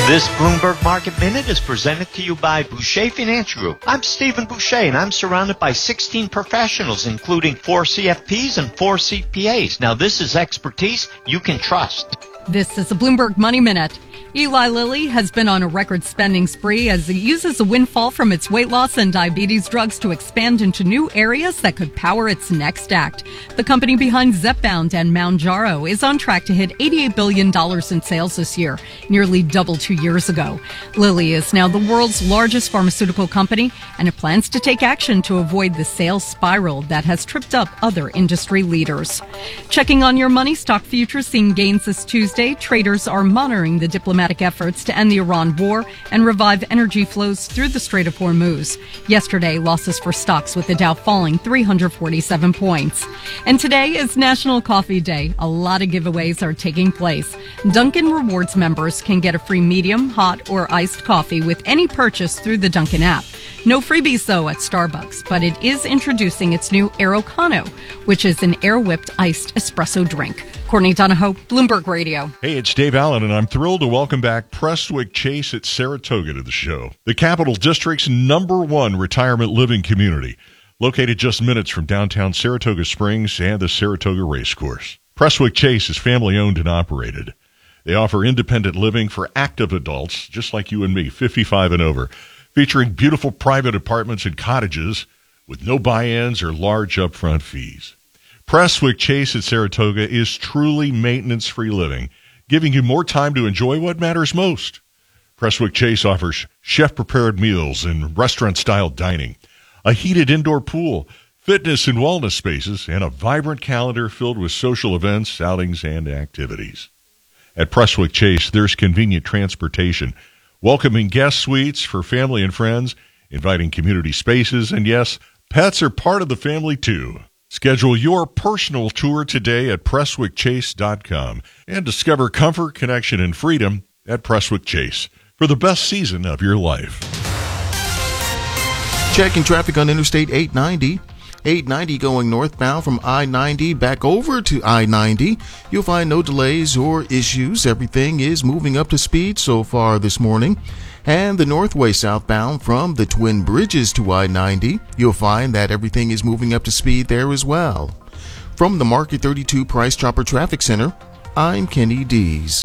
This Bloomberg Market Minute is presented to you by Boucher Financial Group. I'm Stephen Boucher, and I'm surrounded by 16 professionals, including 4 CFPs and 4 CPAs. Now, this is expertise you can trust. This is the Bloomberg Money Minute. Eli Lilly has been on a record spending spree as it uses a windfall from its weight loss and diabetes drugs to expand into new areas that could power its next act. The company behind Zepbound and Mounjaro is on track to hit $88 billion in sales this year, nearly double 2 years ago. Lilly is now the world's largest pharmaceutical company, and it plans to take action to avoid the sales spiral that has tripped up other industry leaders. Checking on your money, stock futures seeing gains this Tuesday. Traders are monitoring the diplomatic efforts to end the Iran war and revive energy flows through the Strait of Hormuz. Yesterday, losses for stocks with the Dow falling 347 points. And today is National Coffee Day. A lot of giveaways are taking place. Dunkin' Rewards members can get a free medium, hot, or iced coffee with any purchase through the Dunkin' app. No freebies, though, at Starbucks, but it is introducing its new Aerocano, which is an air-whipped iced espresso drink. Courtney Donahoe, Bloomberg Radio. Hey, it's Dave Allen, and I'm thrilled to welcome back Prestwick Chase at Saratoga to the show. The Capital District's #1 retirement living community, located just minutes from downtown Saratoga Springs and the Saratoga Racecourse. Prestwick Chase is family-owned and operated. They offer independent living for active adults, just like you and me, 55 and over, featuring beautiful private apartments and cottages with no buy-ins or large upfront fees. Prestwick Chase at Saratoga is truly maintenance-free living, giving you more time to enjoy what matters most. Prestwick Chase offers chef-prepared meals and restaurant-style dining, a heated indoor pool, fitness and wellness spaces, and a vibrant calendar filled with social events, outings, and activities. At Prestwick Chase, there's convenient transportation, welcoming guest suites for family and friends, inviting community spaces, and yes, pets are part of the family too. Schedule your personal tour today at PrestwickChase.com and discover comfort, connection, and freedom at Prestwick Chase for the best season of your life. Checking traffic on Interstate 890. 890 going northbound from I-90 back over to I-90. You'll find no delays or issues. Everything is moving up to speed so far this morning. And the Northway southbound from the Twin Bridges to I-90, you'll find that everything is moving up to speed there as well. From the Market 32 Price Chopper Traffic Center, I'm Kenny Dees.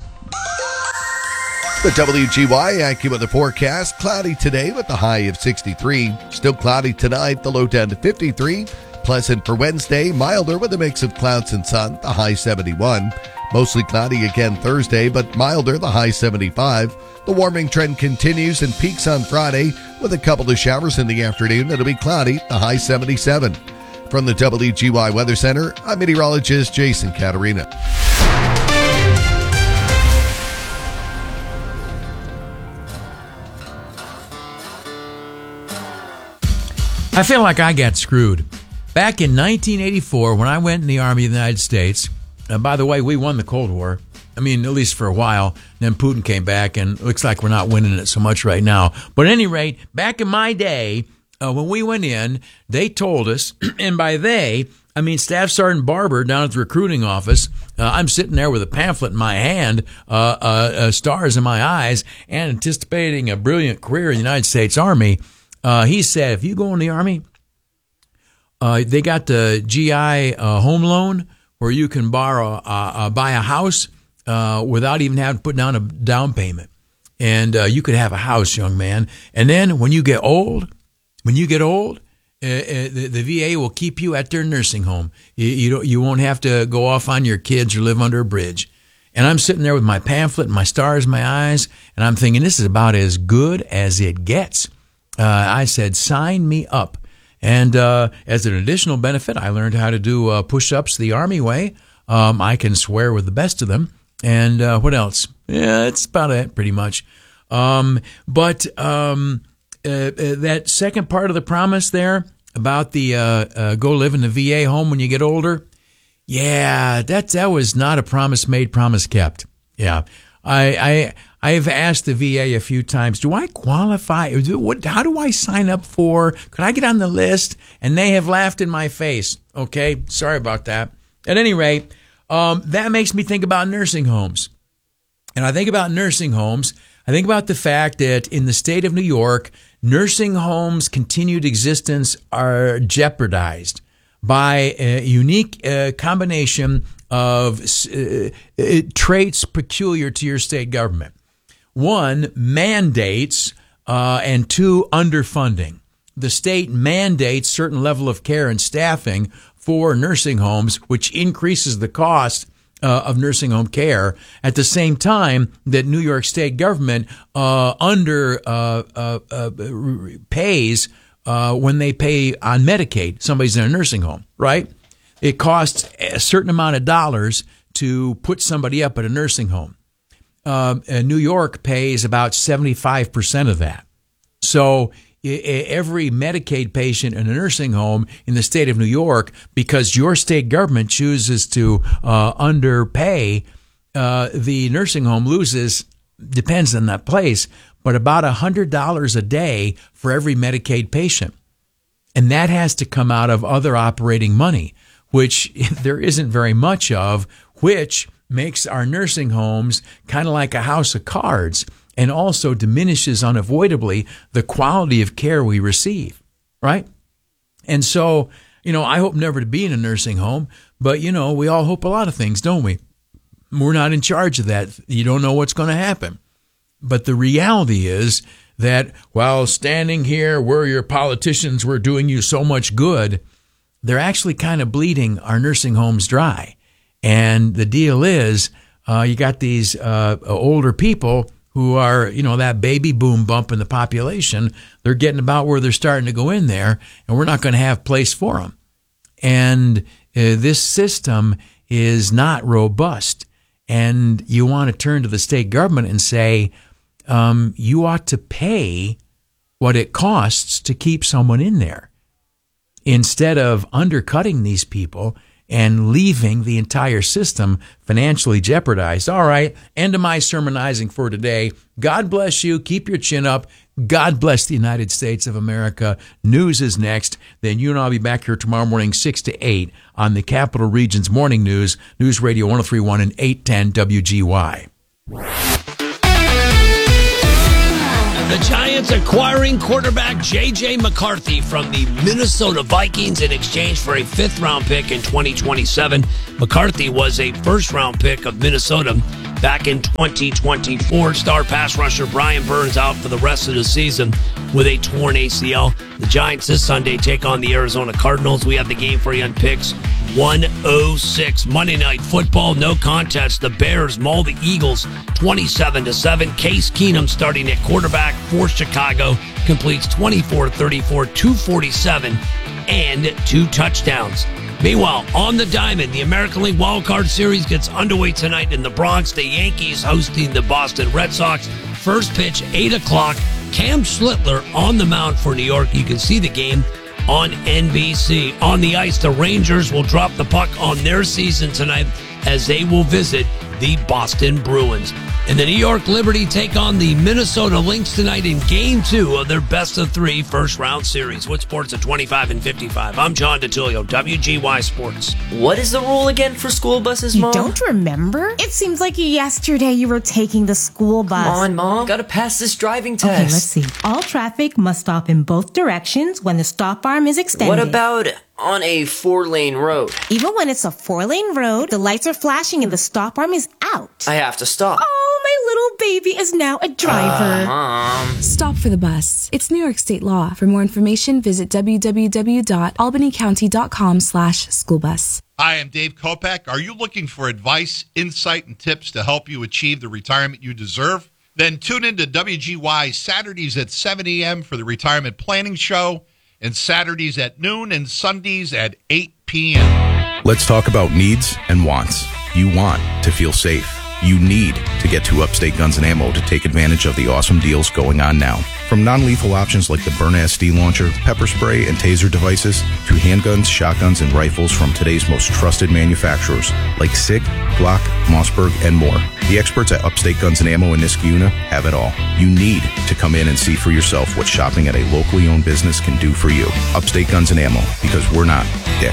The WGY AccuWeather forecast, cloudy today with the high of 63. Still cloudy tonight, the low down to 53. Pleasant for Wednesday, milder with a mix of clouds and sun, the high 71. Mostly cloudy again Thursday, but milder, the high 75. The warming trend continues and peaks on Friday with a couple of showers in the afternoon. It'll be cloudy, the high 77. From the WGY Weather Center, I'm meteorologist Jason Caterina. I feel like I got screwed. Back in 1984, when I went in the Army of the United States, and by the way, we won the Cold War. I mean, at least for a while. Then Putin came back, and it looks like we're not winning it so much right now. But at any rate, back in my day, when we went in, they told us, and by they, I mean Staff Sergeant Barber down at the recruiting office. I'm sitting there with a pamphlet in my hand, stars in my eyes, and anticipating a brilliant career in the United States Army. He said, if you go in the Army, they got the GI home loan where you can buy a house without even having to put down a down payment. And you could have a house, young man. And then when you get old, the VA will keep you at their nursing home. You won't have to go off on your kids or live under a bridge. And I'm sitting there with my pamphlet and my stars in my eyes, and I'm thinking, this is about as good as it gets. I said, sign me up. And as an additional benefit, I learned how to do push-ups the Army way. I can swear with the best of them. And what else? Yeah, that's about it, pretty much. But that second part of the promise there about the go live in the VA home when you get older, yeah, that was not a promise made, promise kept. Yeah, I've asked the VA a few times, do I qualify? How do I sign up for? Could I get on the list? And they have laughed in my face. Okay, sorry about that. At any rate, that makes me think about nursing homes. And I think about nursing homes. I think about the fact that in the state of New York, nursing homes' continued existence are jeopardized by a unique combination of traits peculiar to your state government. One, mandates, and two, underfunding. The state mandates certain level of care and staffing for nursing homes, which increases the cost of nursing home care at the same time that New York state government pays when they pay on Medicaid. Somebody's in a nursing home, right? It costs a certain amount of dollars to put somebody up at a nursing home. New York pays about 75% of that. So every Medicaid patient in a nursing home in the state of New York, because your state government chooses to underpay, the nursing home loses, depends on that place, but about $100 a day for every Medicaid patient. And that has to come out of other operating money, which there isn't very much of, which makes our nursing homes kind of like a house of cards, and also diminishes unavoidably the quality of care we receive, right? And so, I hope never to be in a nursing home, but, we all hope a lot of things, don't we? We're not in charge of that. You don't know what's going to happen. But the reality is that while standing here where your politicians were doing you so much good, they're actually kind of bleeding our nursing homes dry. And the deal is, you got these older people who are, that baby boom bump in the population. They're getting about where they're starting to go in there, and we're not going to have place for them. And this system is not robust. And you want to turn to the state government and say, you ought to pay what it costs to keep someone in there, instead of undercutting these people and leaving the entire system financially jeopardized. All right, end of my sermonizing for today. God bless you. Keep your chin up. God bless the United States of America. News is next. Then you and I'll be back here tomorrow morning, 6 to 8 on the Capital Region's Morning News, News Radio 103.1 and 810 WGY. The Giants acquiring quarterback J.J. McCarthy from the Minnesota Vikings in exchange for a fifth-round pick in 2027. McCarthy was a first-round pick of Minnesota back in 2024. Star pass rusher Brian Burns out for the rest of the season with a torn ACL. The Giants this Sunday take on the Arizona Cardinals. We have the game for you on picks 106. Monday Night Football, no contest. The Bears maul the Eagles 27-7. Case Keenum starting at quarterback for Chicago, completes 24-34, 247, and 2 touchdowns. Meanwhile, on the diamond, the American League Wild Card Series gets underway tonight in the Bronx. The Yankees hosting the Boston Red Sox. First pitch, 8 o'clock. Cam Schlittler on the mound for New York. You can see the game on NBC. On the ice, the Rangers will drop the puck on their season tonight as they will visit the Boston Bruins. And the New York Liberty take on the Minnesota Lynx tonight in Game 2 of their best-of-3 first-round series. With sports at 25 and 55. I'm John DeTilio, WGY Sports. What is the rule again for school buses, Mom? You don't remember? It seems like yesterday you were taking the school bus. Come on, Mom. Gotta pass this driving test. Okay, let's see. All traffic must stop in both directions when the stop arm is extended. What about on a 4-lane road? Even when it's a 4-lane road, the lights are flashing and the stop arm is out. I have to stop. Oh, my little baby is now a driver. Mom. Stop for the bus. It's New York state law. For more information, visit www.albanycounty.com/schoolbus. Hi, I'm Dave Kopak. Are you looking for advice, insight, and tips to help you achieve the retirement you deserve? Then tune in to WGY Saturdays at 7 a.m. for the Retirement Planning Show, and Saturdays at noon and Sundays at 8 p.m. Let's talk about needs and wants. You want to feel safe. You need to get to Upstate Guns and Ammo to take advantage of the awesome deals going on now. From non-lethal options like the Byrna SD launcher, pepper spray, and taser devices, to handguns, shotguns, and rifles from today's most trusted manufacturers like SIG, Glock, Mossberg, and more. The experts at Upstate Guns and Ammo in Niskayuna have it all. You need to come in and see for yourself what shopping at a locally owned business can do for you. Upstate Guns and Ammo, because we're not dicks.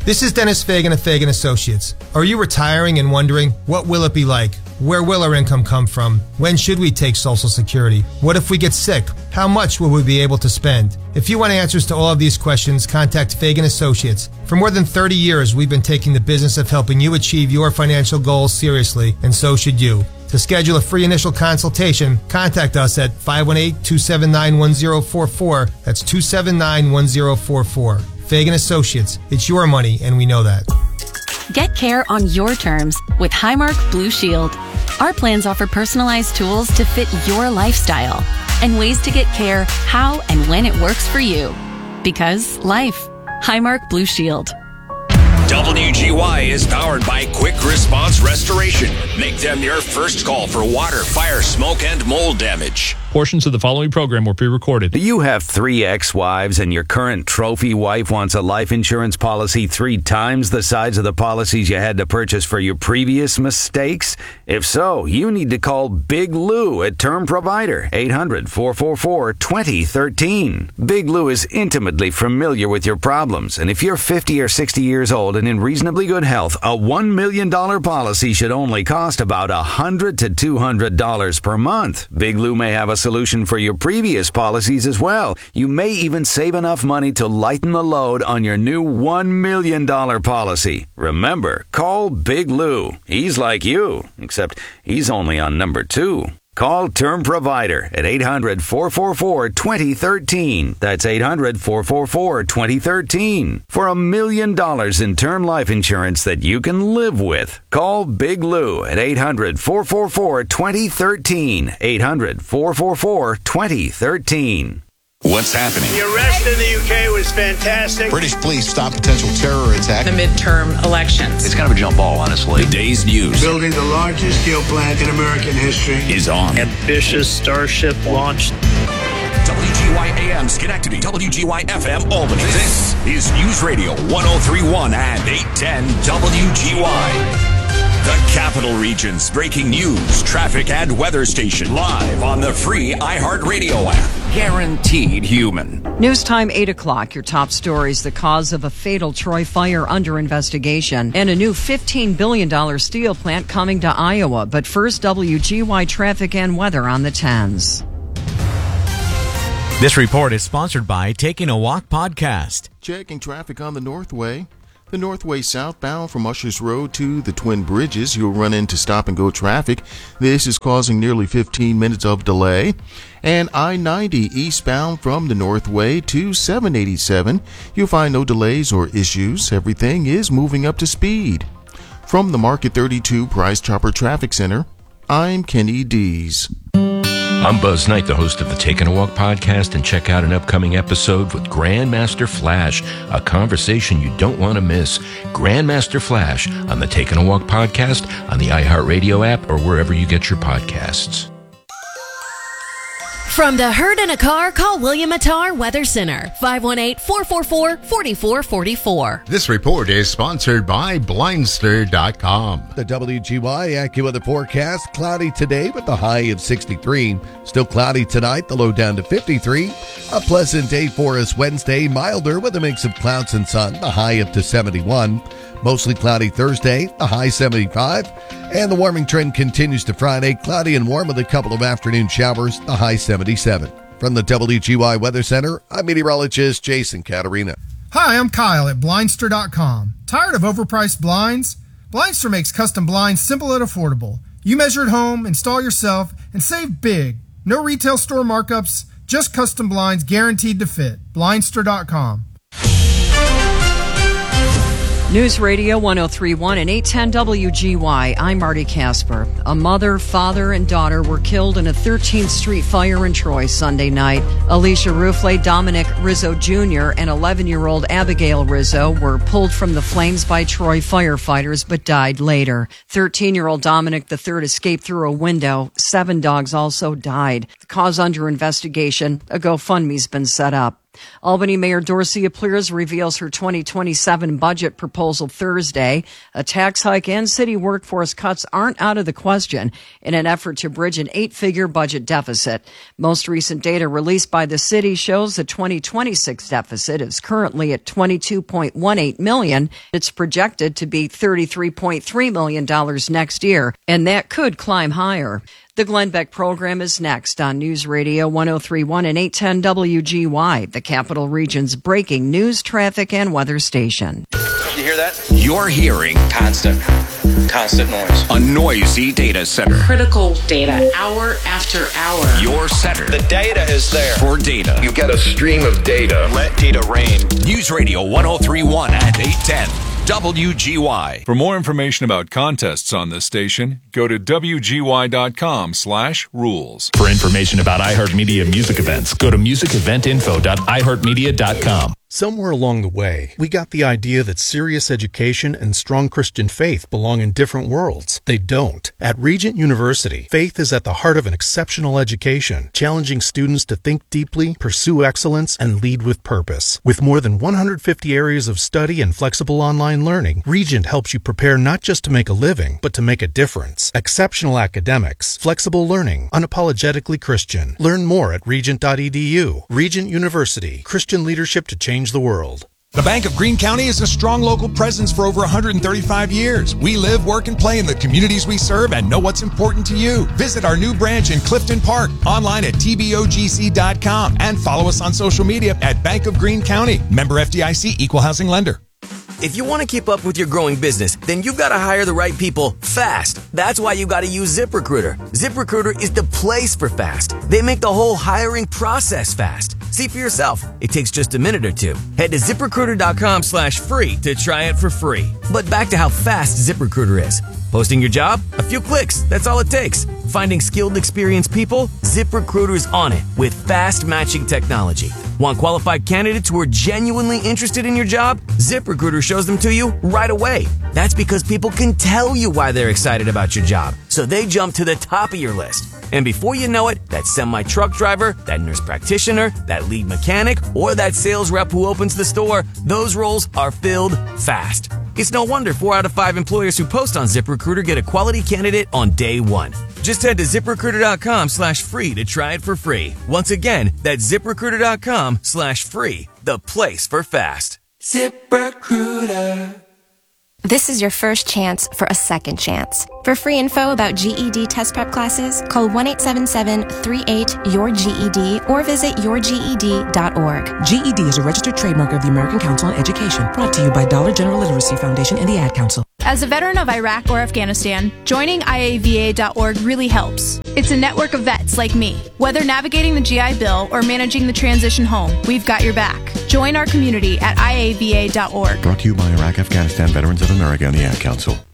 This is Dennis Fagan of Fagan Associates. Are you retiring and wondering, what will it be like? Where will our income come from? When should we take Social Security? What if we get sick? How much will we be able to spend? If you want answers to all of these questions, contact Fagan Associates. For more than 30 years, we've been taking the business of helping you achieve your financial goals seriously, and so should you. To schedule a free initial consultation, contact us at 518-279-1044. That's 279-1044. Fagan Associates. It's your money, and we know that. Get care on your terms with Highmark Blue Shield. Our plans offer personalized tools to fit your lifestyle and ways to get care how and when it works for you. Because life. Highmark Blue Shield. WGY is powered by Quick Response Restoration. Make them your first call for water, fire, smoke, and mold damage. Portions of the following program were pre-recorded. Do you have 3 ex-wives and your current trophy wife wants a life insurance policy 3 times the size of the policies you had to purchase for your previous mistakes? If so, you need to call Big Lou at Term Provider, 800-444-2013. Big Lou is intimately familiar with your problems, and if you're 50 or 60 years old and in reasonably good health, a $1 million policy should only cost about $100 to $200 per month. Big Lou may have a solution for your previous policies as well. You may even save enough money to lighten the load on your new $1 million policy. Remember, call Big Lou. He's like you, except he's only on number 2. Call Term Provider at 800-444-2013. That's 800-444-2013. For $1 million in term life insurance that you can live with. Call Big Lou at 800-444-2013. 800-444-2013. What's happening? The arrest in the UK was fantastic. British police stop potential terror attack. The midterm elections. It's kind of a jump ball, honestly. The day's news. Building the largest steel plant in American history is on. Ambitious Starship launched. WGY AM Schenectady, WGY FM Albany. This is News Radio 1031 and 810 WGY. The Capital Region's breaking news, traffic, and weather station live on the free iHeartRadio app. Guaranteed human. News time 8 o'clock. Your top stories: the cause of a fatal Troy fire under investigation, and a new $15 billion steel plant coming to Iowa. But first, WGY traffic and weather on the 10s. This report is sponsored by Taking a Walk Podcast. Checking traffic on the Northway. The Northway southbound from Ushers Road to the Twin Bridges, you'll run into stop-and-go traffic. This is causing nearly 15 minutes of delay. And I-90 eastbound from the Northway to 787, you'll find no delays or issues. Everything is moving up to speed. From the Market 32 Price Chopper Traffic Center, I'm Kenny Dees. I'm Buzz Knight, the host of the Taking a Walk podcast, and check out an upcoming episode with Grandmaster Flash, a conversation you don't want to miss. Grandmaster Flash on the Taking a Walk podcast, on the iHeartRadio app, or wherever you get your podcasts. From the Herd in a Car, call William Attar Weather Center, 518-444-4444. This report is sponsored by Blindster.com. The WGY AccuWeather forecast, cloudy today with the high of 63. Still cloudy tonight, the low down to 53. A pleasant day for us Wednesday, milder with a mix of clouds and sun, the high up to 71. Mostly cloudy Thursday, the high 75. And the warming trend continues to Friday, cloudy and warm with a couple of afternoon showers, the high 77. From the WGY Weather Center, I'm meteorologist Jason Caterina. Hi, I'm Kyle at Blindster.com. Tired of overpriced blinds? Blindster makes custom blinds simple and affordable. You measure at home, install yourself, and save big. No retail store markups, just custom blinds guaranteed to fit. Blindster.com. News Radio 1031 and 810 WGY. I'm Marty Casper. A mother, father, and daughter were killed in a 13th Street fire in Troy Sunday night. Alicia Ruffley, Dominic Rizzo Jr., and 11-year-old Abigail Rizzo were pulled from the flames by Troy firefighters but died later. 13-year-old Dominic III escaped through a window. 7 dogs also died. The cause under investigation. A GoFundMe's been set up. Albany Mayor Dorcia Pliers reveals her 2027 budget proposal Thursday. A tax hike and city workforce cuts aren't out of the question in an effort to bridge an 8-figure budget deficit. Most recent data released by the city shows the 2026 deficit is currently at $22.18 million. It's projected to be $33.3 million next year, and that could climb higher. The Glenn Beck program is next on News Radio 103.1 and 810 WGY, the Capital Region's breaking news, traffic, and weather station. You hear that? You're hearing constant noise. A noisy data center. Critical data, hour after hour. Your center. The data is there. For data. You get a stream of data. Let data rain. News Radio 103.1 and 810 WGY. For more information about contests on this station, go to WGY.com/rules. For information about iHeartMedia music events, go to musiceventinfo.iheartmedia.com. Somewhere along the way, we got the idea that serious education and strong Christian faith belong in different worlds. They don't. At Regent University, faith is at the heart of an exceptional education, challenging students to think deeply, pursue excellence, and lead with purpose. With more than 150 areas of study and flexible online learning, Regent helps you prepare not just to make a living, but to make a difference. Exceptional academics, flexible learning, unapologetically Christian. Learn more at regent.edu. Regent University, Christian leadership to change the world. The Bank of Greene County is a strong local presence for over 135 years. We live, work, and play in the communities we serve and know what's important to you. Visit our new branch in Clifton Park, online at tbogc.com, and follow us on social media at Bank of Greene County. Member FDIC, Equal Housing Lender. If you want to keep up with your growing business, then you've got to hire the right people fast. That's why you've got to use ZipRecruiter. ZipRecruiter is the place for fast. They make the whole hiring process fast. See for yourself. It takes just a minute or two. Head to ZipRecruiter.com/free to try it for free. But back to how fast ZipRecruiter is. Posting your job? A few clicks. That's all it takes. Finding skilled, experienced people? ZipRecruiter's on it with fast matching technology. Want qualified candidates who are genuinely interested in your job? ZipRecruiter shows them to you right away. That's because people can tell you why they're excited about your job, so they jump to the top of your list. And before you know it, that semi-truck driver, that nurse practitioner, that lead mechanic, or that sales rep who opens the store, those roles are filled fast. It's no wonder 4 out of 5 employers who post on ZipRecruiter get a quality candidate on day one. Just head to ZipRecruiter.com/free to try it for free. Once again, that's ZipRecruiter.com/free, the place for fast. ZipRecruiter. This is your first chance for a second chance. For free info about GED test prep classes, call 1-877-38-YOUR-GED or visit yourged.org. GED is a registered trademark of the American Council on Education, brought to you by Dollar General Literacy Foundation and the Ad Council. As a veteran of Iraq or Afghanistan, joining IAVA.org really helps. It's a network of vets like me. Whether navigating the GI Bill or managing the transition home, we've got your back. Join our community at IAVA.org. Brought to you by Iraq Afghanistan Veterans of America and the Ad Council.